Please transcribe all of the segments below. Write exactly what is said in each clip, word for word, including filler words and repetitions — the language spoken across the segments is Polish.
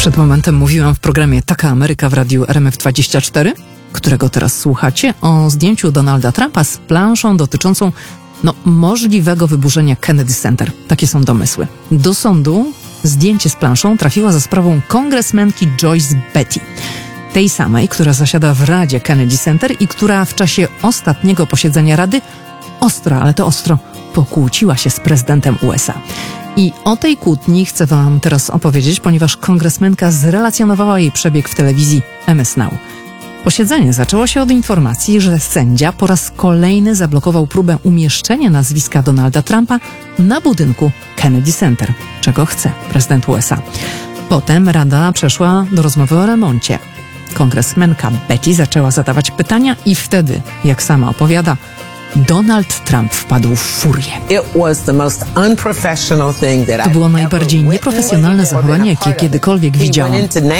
Przed momentem mówiłam w programie Taka Ameryka w radiu R M F dwadzieścia cztery, którego teraz słuchacie, o zdjęciu Donalda Trumpa z planszą dotyczącą no, możliwego wyburzenia Kennedy Center. Takie są domysły. Do sądu zdjęcie z planszą trafiło za sprawą kongresmenki Joyce Beatty. Tej samej, która zasiada w Radzie Kennedy Center i która w czasie ostatniego posiedzenia Rady ostro, ale to ostro, pokłóciła się z prezydentem U S A. I o tej kłótni chcę wam teraz opowiedzieć, ponieważ kongresmenka zrelacjonowała jej przebieg w telewizji M S Now. Posiedzenie zaczęło się od informacji, że sędzia po raz kolejny zablokował próbę umieszczenia nazwiska Donalda Trumpa na budynku Kennedy Center, czego chce prezydent U S A. Potem Rada przeszła do rozmowy o remoncie. Kongresmenka Beatty zaczęła zadawać pytania i wtedy, jak sama opowiada, Donald Trump wpadł w furię. To było najbardziej nieprofesjonalne zachowanie, jakie kiedykolwiek widziałam.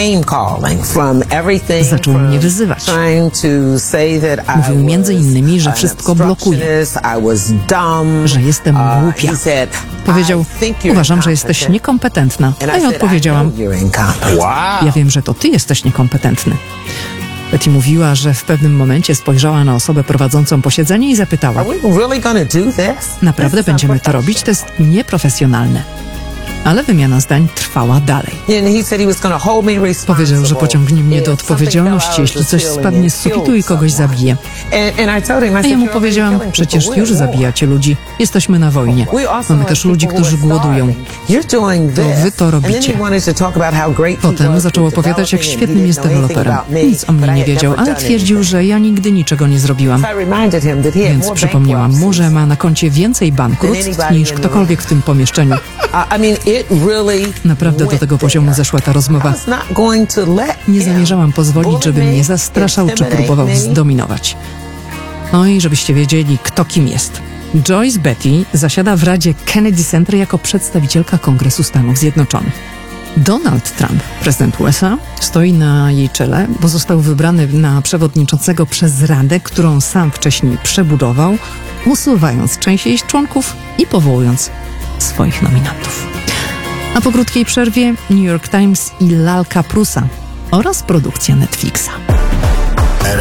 Zaczął mnie wyzywać. Mówił między innymi, że wszystko blokuje, że jestem głupia. Powiedział, uważam, że jesteś niekompetentna. A ja odpowiedziałam, ja wiem, że to ty jesteś niekompetentny. Betty mówiła, że w pewnym momencie spojrzała na osobę prowadzącą posiedzenie i zapytała: naprawdę będziemy to robić? To jest nieprofesjonalne. Ale wymiana zdań trwała dalej. Powiedział, że pociągnie mnie do odpowiedzialności, jeśli coś spadnie z sufitu i kogoś zabije. A ja mu powiedziałam, przecież już zabijacie ludzi. Jesteśmy na wojnie. Mamy też ludzi, którzy głodują. To wy to robicie. Potem zaczął opowiadać, jak świetnym jest deweloperem. Nic o mnie nie wiedział, ale twierdził, że ja nigdy niczego nie zrobiłam. Więc przypomniałam mu, że ma na koncie więcej bankructw niż ktokolwiek w tym pomieszczeniu. Naprawdę do tego poziomu zeszła ta rozmowa. Nie zamierzałam pozwolić, żeby mnie zastraszał czy próbował zdominować. No i żebyście wiedzieli, kto kim jest. Joyce Beatty zasiada w Radzie Kennedy Center jako przedstawicielka Kongresu Stanów Zjednoczonych. Donald Trump, prezydent U S A, stoi na jej czele, bo został wybrany na przewodniczącego przez Radę, którą sam wcześniej przebudował, usuwając część jej członków i powołując swoich nominatów. A po krótkiej przerwie New York Times i lalka Prusa oraz produkcja Netflixa.